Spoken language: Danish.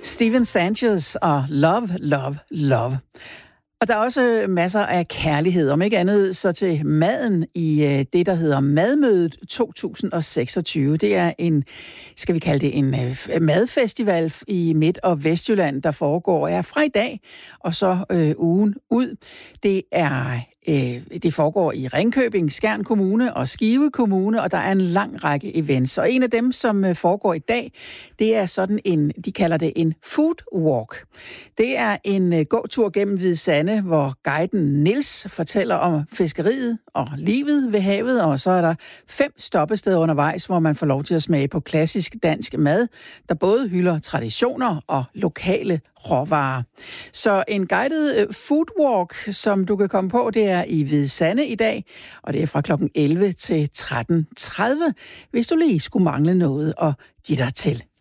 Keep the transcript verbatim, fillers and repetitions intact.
Steven Sanchez og Love, Love, Love. Og der er også masser af kærlighed, om ikke andet så til maden i det, der hedder Madmødet to tusind seksogtyve. Det er en, skal vi kalde det en madfestival i Midt- og Vestjylland, der foregår er fra i dag og så øh, ugen ud. Det er øh, det foregår i Ringkøbing, Skjern Kommune og Skive Kommune, og der er en lang række events. Og en af dem, som foregår i dag, det er sådan en, de kalder det en food walk. Det er en gåtur gennem Hvide Sande, hvor guiden Niels fortæller om fiskeriet og livet ved havet, og så er der fem stoppesteder undervejs, hvor man får lov til at smage på klassisk dansk mad, der både hylder traditioner og lokale råvarer. Så en guided food walk, som du kan komme på, det er i Hvide Sande i dag, og det er fra klokken elleve til tretten tredive, hvis du lige skulle mangle noget at give dig til.